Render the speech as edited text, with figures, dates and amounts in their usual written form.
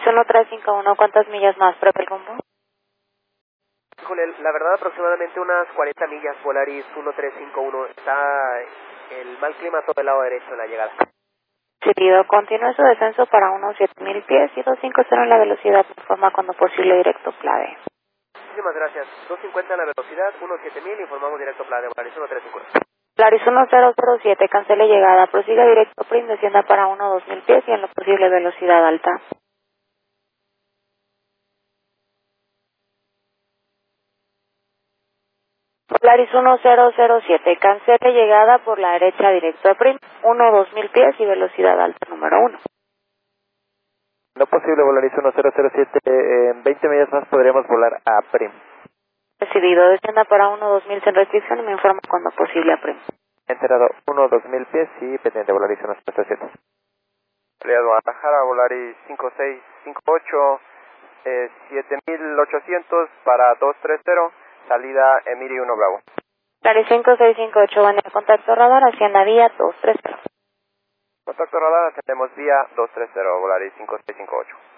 1351, ¿cuántas millas más para el rumbo? Híjole, la verdad aproximadamente unas 40 millas, Volaris 1351. Está el mal clima todo el lado derecho en la llegada. Seguido, continúe su descenso para unos 7000 pies y 250 en la velocidad, de forma cuando posible directo clave. Muchísimas gracias. 250 en la velocidad, 17000, informamos directo Playa, Volaris 1351. Volaris 1007, cancele llegada, prosiga directo PRIM, descienda para 2000 pies y en lo posible velocidad alta. Volaris 1007, cancele llegada por la derecha directo a PRIM, 2000 pies y velocidad alta número 1. No posible, Volaris 1007, en 20 millas más podríamos volar a Prim. Recibido, descienda para 2000 sin restricción y me informa cuando posible a PRIM. Enterado 2000 pies y pendiente, Volaris 1007. Realidad Guadalajara, Volaris 5658, 7800 para 230, salida Emiri 1 Bravo. Volaris 5658, buen día, contacto radar, hacienda vía 230. Contacto radar, ascendemos vía 230, Volaris 5658.